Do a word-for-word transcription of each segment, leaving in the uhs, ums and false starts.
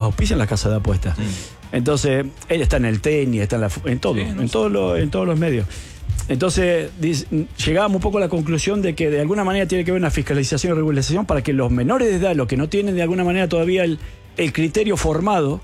auspician las casas de apuestas. Mm. Entonces, él está en el tenis, está en, la, en todo, sí, no en, todo lo, en todos los medios. Entonces, dice, llegábamos un poco a la conclusión de que de alguna manera tiene que haber una fiscalización y regularización para que los menores de edad, los que no tienen de alguna manera todavía el, el criterio formado,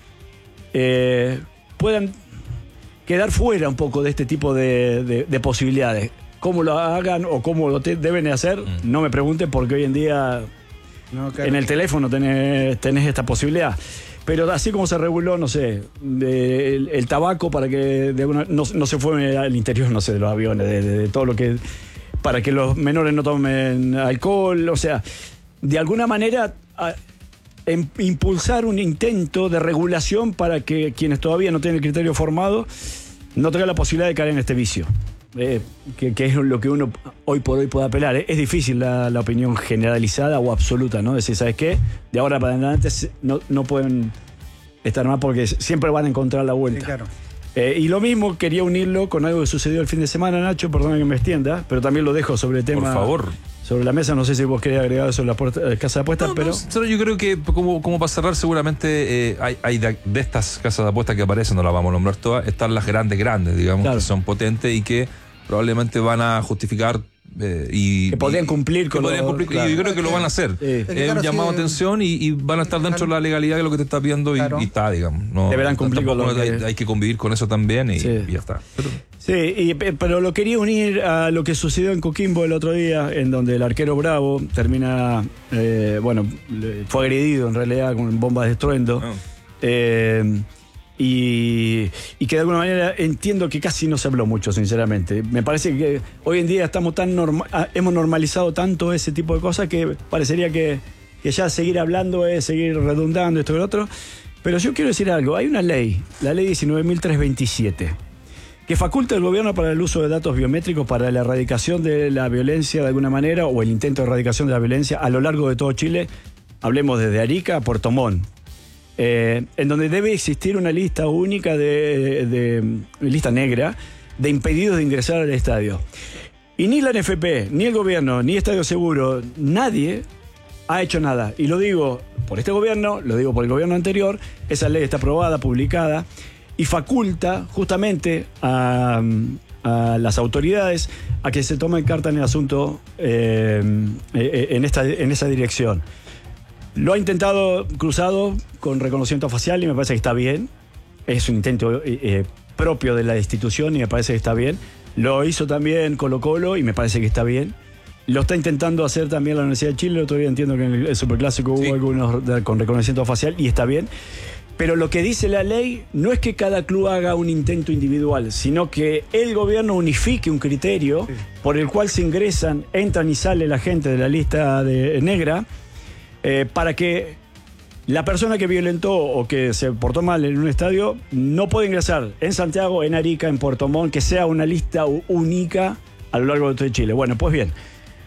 eh, puedan quedar fuera un poco de este tipo de, de, de posibilidades. Cómo lo hagan o cómo lo te, deben hacer, mm. no me pregunten, porque hoy en día no, claro, en el teléfono tenés, tenés esta posibilidad. Pero así como se reguló, no sé, de, el, el tabaco para que de alguna, no, no se fume al interior, no sé, de los aviones, de, de, de todo lo que... para que los menores no tomen alcohol, o sea, de alguna manera a, en, impulsar un intento de regulación para que quienes todavía no tienen el criterio formado no tengan la posibilidad de caer en este vicio. Eh, que, que es lo que uno hoy por hoy puede apelar. Eh. Es difícil la, la opinión generalizada o absoluta, ¿no? Decir, ¿sabes qué? De ahora para adelante no, no pueden estar más porque siempre van a encontrar la vuelta. Sí, claro. Eh, y lo mismo quería unirlo con algo que sucedió el fin de semana, Nacho, perdona que me extienda, pero también lo dejo sobre el tema. Por favor. Sobre la mesa, no sé si vos querés agregar sobre la puerta, eh, casa de apuestas, no, pero... No, yo creo que, como, como para cerrar, seguramente eh, hay, hay de, de estas casas de apuestas que aparecen, no las vamos a nombrar todas, están las grandes, grandes, digamos, claro, que son potentes y que probablemente van a justificar eh, y que podrían cumplir con que podrían cumplir, claro, y yo creo que lo van a hacer. Sí. Es eh, un llamado de atención y, y van a estar dentro de la legalidad de lo que te estás viendo y, claro, y está, digamos. No, deberán cumplir con lo que... hay, hay que convivir con eso también y, sí, y ya está. Pero... Sí, y, pero lo quería unir a lo que sucedió en Coquimbo el otro día, en donde el arquero Bravo termina, eh, bueno, fue agredido en realidad con bombas de estruendo. Oh. Eh, Y, y que de alguna manera entiendo que casi no se habló mucho, sinceramente. Me parece que hoy en día estamos tan norma, hemos normalizado tanto ese tipo de cosas que parecería que, que ya seguir hablando es seguir redundando esto y lo otro. Pero yo quiero decir algo, hay una ley, la ley diecinueve mil trescientos veintisiete, que faculta al gobierno para el uso de datos biométricos para la erradicación de la violencia de alguna manera, o el intento de erradicación de la violencia a lo largo de todo Chile. Hablemos desde Arica a Puerto Montt. Eh, en donde debe existir una lista única de, de, de lista negra de impedidos de ingresar al estadio. Y ni la N F P, ni el gobierno, ni Estadio Seguro, nadie ha hecho nada. Y lo digo por este gobierno, lo digo por el gobierno anterior. Esa ley está aprobada, publicada, y faculta justamente a, a las autoridades a que se tomen carta en el asunto eh, en, esta, en esa dirección. Lo ha intentado Cruzado con reconocimiento facial y me parece que está bien. Es un intento eh, propio de la institución y me parece que está bien. Lo hizo también Colo Colo y me parece que está bien. Lo está intentando hacer también la Universidad de Chile. El otro día entiendo que en el Superclásico sí, hubo algunos de, con reconocimiento facial y está bien. Pero lo que dice la ley no es que cada club haga un intento individual, sino que el gobierno unifique un criterio, sí, por el cual se ingresan, entran y sale la gente de la lista de, negra, Eh, para que la persona que violentó o que se portó mal en un estadio no pueda ingresar en Santiago, en Arica, en Puerto Montt, que sea una lista única a lo largo de todo Chile. Bueno, pues bien,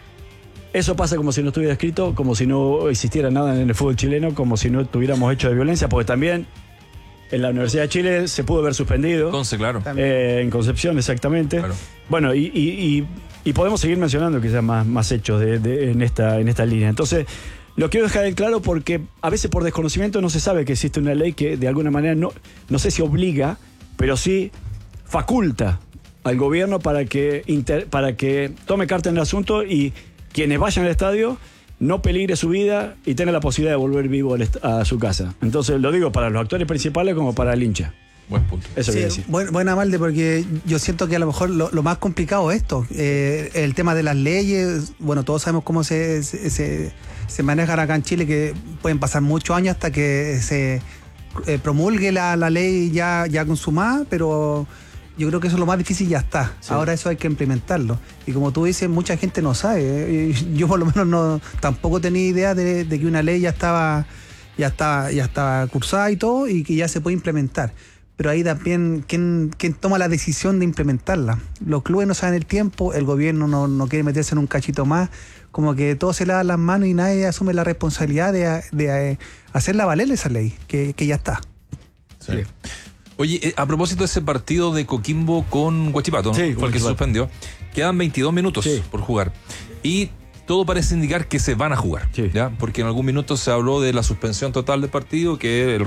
eso pasa como si no estuviera escrito, como si no existiera nada en el fútbol chileno, como si no tuviéramos hecho de violencia, porque también en la Universidad de Chile se pudo haber suspendido. Conce, claro. Eh, en Concepción, exactamente. Claro. Bueno, y, y, y, y podemos seguir mencionando quizás más, más hechos de, de, en, esta, en esta línea. Entonces, lo quiero dejar en claro porque a veces por desconocimiento no se sabe que existe una ley que de alguna manera no, no sé si obliga, pero sí faculta al gobierno para que, inter, para que tome carta en el asunto y quienes vayan al estadio no peligre su vida y tengan la posibilidad de volver vivo a su casa. Entonces lo digo para los actores principales como para el hincha. Buen punto. Eso sí, decir. Buen, buena Malde, porque yo siento que a lo mejor lo, lo más complicado es esto, eh, el tema de las leyes. Bueno, todos sabemos cómo se, se, se, se manejan acá en Chile, que pueden pasar muchos años hasta que se eh, promulgue la, la ley ya, ya consumada, pero yo creo que eso es lo más difícil, ya está. Sí. Ahora eso hay que implementarlo. Y como tú dices, mucha gente no sabe. ¿eh? Yo por lo menos no tampoco tenía idea de, de que una ley ya estaba, ya estaba, ya estaba cursada y todo, y que ya se puede implementar. Pero ahí también, ¿quién, quién toma la decisión de implementarla? Los clubes no saben el tiempo, el gobierno no, no quiere meterse en un cachito más, como que todos se lavan las manos y nadie asume la responsabilidad de, de, de hacerla valer esa ley, que, que ya está. Sí. Sí. Oye, eh, a propósito de ese partido de Coquimbo con Huachipato, sí, ¿no? Fue el que se suspendió, quedan veintidós minutos sí. por jugar. Y todo parece indicar que se van a jugar, sí. ¿ya? Porque en algún minuto se habló de la suspensión total del partido, que el